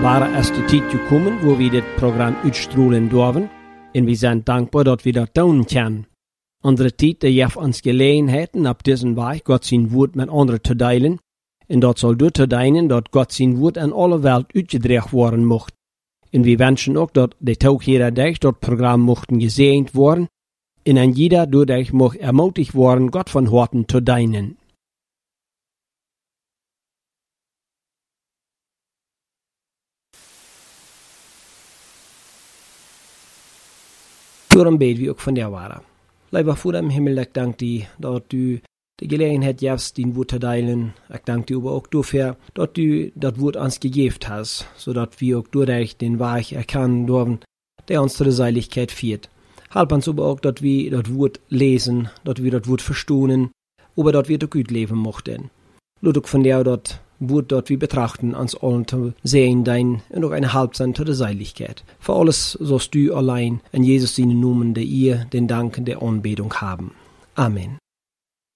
ware erste tijd gekomen, wo wir dit Programm uitstrahlen dürfen, und wir sind dankbar, dass wir das tun können. Andere tijd, die geeft ons gelegenheden op deze weg Gott zijn woord met anderen te delen, en dat zal door te dienen dat Gott zijn woord aan alle wereld uitgedragen worden mocht. En we wensen ook dat de toegeven dat programma mochten gezegend worden, en aan jeder doordat mocht ermutigd worden Gott van harten te dienen. Daarom beten we ook van der Ware. Lieber Vater im Himmel, ich danke dir, dass du die Gelegenheit gibst, dein Wort zu teilen. Ich danke dir aber auch dafür, dass du das Wort uns gegeben hast, sodass wir auch durch den Weg erkennen dürfen, der uns zur Seligkeit führt. Halb uns aber auch, dass wir das Wort lesen, dass wir das Wort verstehen, aber dass wir das gut leben möchten. Lass auch von dir das Wort, das wir betrachten, uns allen zu sehen, dein und auch eine Halbzeit zur Seligkeit. Für alles sollst du allein in Jesus seinen Namen, der ihr den Dank der Anbetung haben. Amen.